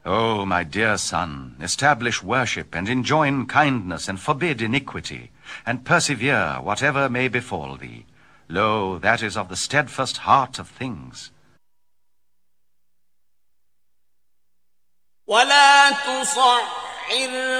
O my dear son, establish worship, and enjoin kindness, and forbid iniquity, and persevere whatever may befall thee. Lo, that is of the steadfast heart of things. ولا تصعر